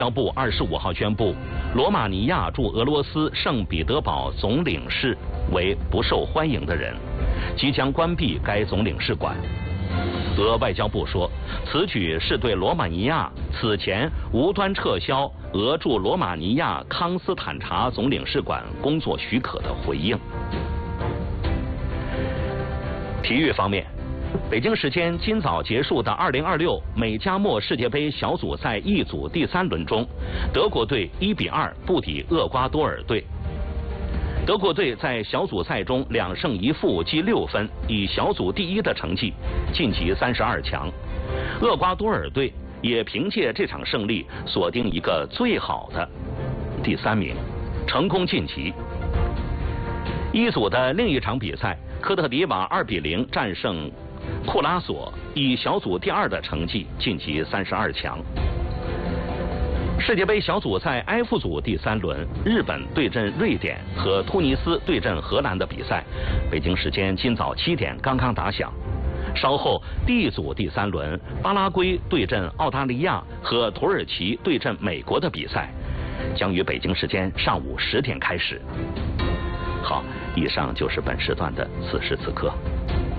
交部25号宣布，罗马尼亚驻俄罗斯圣彼得堡总领事为不受欢迎的人，即将关闭该总领事馆。俄外交部说，此举是对罗马尼亚此前无端撤销俄驻罗马尼亚康斯坦察总领事馆工作许可的回应。体育方面，北京时间今早结束的2026美加墨世界杯小组赛 E 组第3轮中，德国队1比2不敌厄瓜多尔队。德国队在小组赛中2胜1负积6分，以小组第1的成绩晋级32强。厄瓜多尔队也凭借这场胜利锁定一个最好的第3名，成功晋级。一组的另一场比赛，科特迪瓦2比0战胜库拉索，以小组第2的成绩晋级32强。世界杯小组赛 F 组第3轮，日本对阵瑞典和突尼斯对阵荷兰的比赛，北京时间今早7点刚刚打响。稍后 D 组第3轮，巴拉圭对阵澳大利亚和土耳其对阵美国的比赛，将于北京时间上午10点开始。好，以上就是本时段的此时此刻。